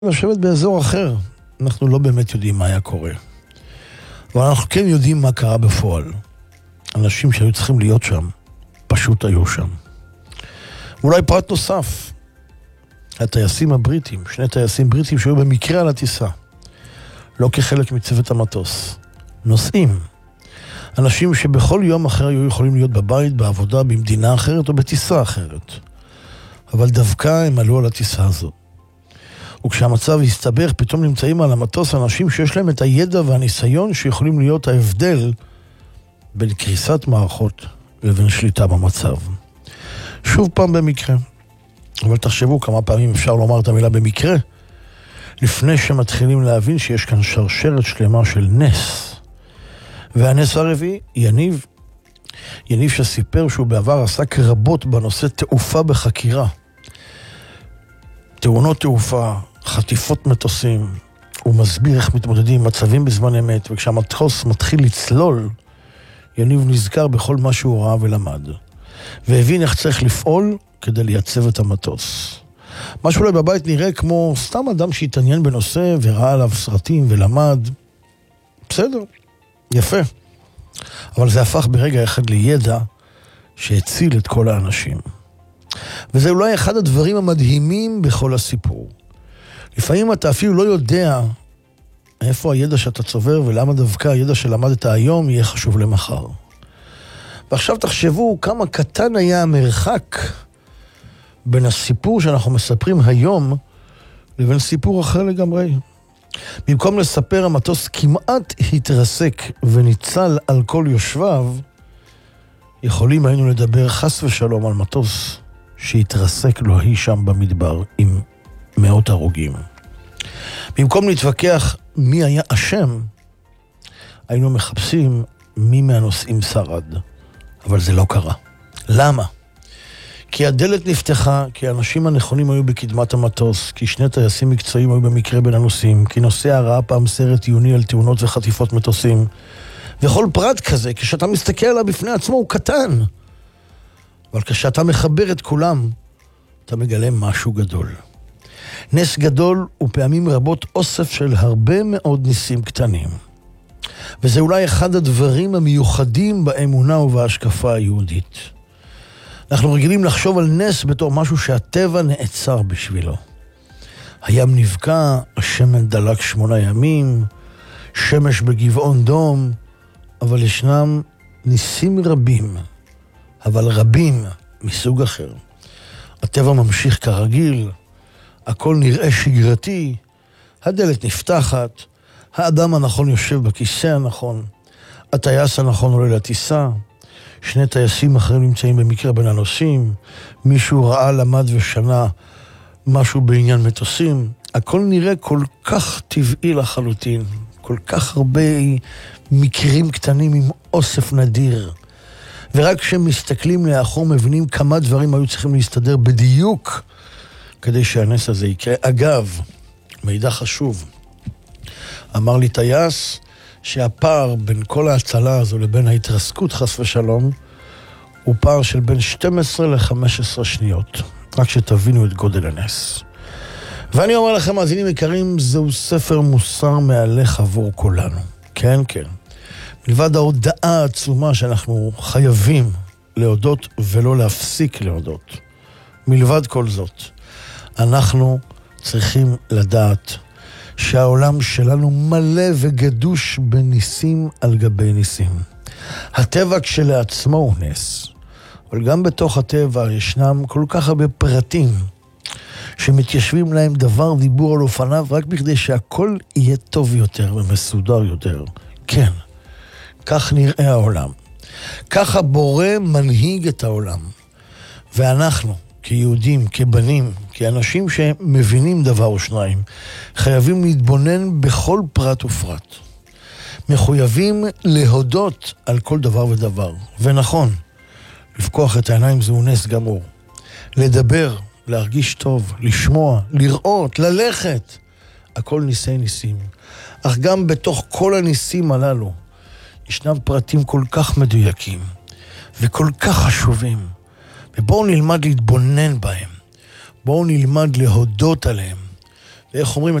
לשבת באזור אחר, אנחנו לא באמת יודעים מה היה קורה. אבל אנחנו כן יודעים מה קרה בפועל. אנשים שהיו צריכים להיות שם, פשוט היו שם. ואולי פרט נוסף, הטייסים הבריטים, שני טייסים בריטים שהיו במקרה על הטיסה, לא כחלק מצוות המטוס, נוסעים. אנשים שבכל יום אחר היו יכולים להיות בבית, בעבודה, במדינה אחרת או בטיסה אחרת. אבל דווקא הם עלו על הטיסה הזו. וכשהמצב הסתבך, פתאום נמצאים על המטוס אנשים שיש להם את הידע והניסיון שיכולים להיות ההבדל בין קריסת מערכות לבין שליטה במצב. שוב פעם במקרה. אבל תחשבו כמה פעמים אפשר לומר את המילה במקרה, לפני שמתחילים להבין שיש כאן שרשרת שלמה של נס. והנס הרביעי, יניב. יניב שסיפר שהוא בעבר עסק רבות בנושא תעופה בחקירה. תאונות תעופה, חטיפות מטוסים, הוא מסביר איך מתמודדים עם מצבים בזמן אמת, וכשהמטוס מתחיל לצלול, יניב נזכר בכל מה שהוא ראה ולמד, והבין איך צריך לפעול כדי לייצב את המטוס. מה שאולי בבית נראה כמו סתם אדם שהתעניין בנושא וראה עליו סרטים ולמד, בסדר, יפה. אבל זה הפך ברגע אחד לידע שהציל את כל האנשים. וזה אולי אחד הדברים המדהימים בכל הסיפור. לפעמים אתה אפילו לא יודע איפה הידע שאתה צובר ולמה דווקא הידע שלמדת היום יהיה חשוב למחר. ועכשיו תחשבו כמה קטן היה המרחק בין הסיפור שאנחנו מספרים היום לבין סיפור אחר לגמרי. במקום לספר המטוס כמעט התרסק וניצל על כל יושביו, יכולים היינו לדבר חס ושלום על מטוס שהתרסק לו היא שם במדבר עם מאות הרוגים. במקום להתווכח מי היה אשם, היינו מחפשים מי מהנוסעים שרד. אבל זה לא קרה. למה? כי הדלת נפתחה, כי האנשים הנכונים היו בקדמת המטוס, כי שני טייסים מקצועיים היו במקרה בין הנוסעים, כי נוסע ראה פעם סרט עיוני על תאונות וחטיפות מטוסים. וכל פרט כזה, כשאתה מסתכל עליו בפני עצמו, הוא קטן. אבל כשאתה מחבר את כולם, אתה מגלה משהו גדול. נס גדול הוא פעמים רבות אוסף של הרבה מאוד ניסים קטנים. וזה אולי אחד הדברים המיוחדים באמונה ובהשקפה היהודית. אנחנו רגילים לחשוב על נס בתור משהו שהטבע נעצר בשבילו. הים נבקע, השמן דלק 8 ימים, שמש בגבעון דום, אבל ישנם ניסים רבים, אבל רבים מסוג אחר. הטבע ממשיך כרגיל, הכל נראה שגרתי, הדלת נפתחת, האדם הנכון יושב בכיסא הנכון, הטייס הנכון עולה לטיסה, שני טייסים אחרים נמצאים במקרה בין הנוסעים, מישהו ראה, למד ושנה משהו בעניין מטוסים, הכל נראה כל כך טבעי לחלוטין, כל כך הרבה מקרים קטנים עם אוסף נדיר, ורק כשמסתכלים לאחור מבינים כמה דברים היו צריכים להסתדר בדיוק כדי שהנס הזה יקרה. אגב, מידע חשוב, אמר לי טייס שהפער בין כל ההצלה הזו לבין ההתרסקות חס ושלום הוא פער של בין 12 ל-15 שניות, רק שתבינו את גודל הנס. ואני אומר לכם, מאזינים יקרים, זהו ספר מוסר מהלך עבור כולנו. כן, כן. מלבד ההודעה העצומה שאנחנו חייבים להודות ולא להפסיק להודות. מלבד כל זאת, אנחנו צריכים לדעת שהעולם שלנו מלא וגדוש בניסים על גבי ניסים. הטבע כשלעצמו הוא נס, אבל גם בתוך הטבע ישנם כל כך הרבה פרטים שמתיישבים להם דבר דיבור על אופניו רק בכדי שהכל יהיה טוב יותר ומסודר יותר. כן, כך נראה העולם. כך הבורא מנהיג את העולם. ואנחנו, כיהודים, כבנים, כאנשים שמבינים דבר או שניים, חייבים להתבונן בכל פרט ופרט. מחויבים להודות על כל דבר ודבר. ונכון, לפקוח את העיניים זהו נס גמור. לדבר, להרגיש טוב, לשמוע, לראות, ללכת. הכל ניסי ניסים. אך גם בתוך כל הניסים הללו, ישנם פרטים כל כך מדויקים וכל כך חשובים. ובואו נלמד להתבונן בהם. בואו נלמד להודות עליהם. איך אומרים,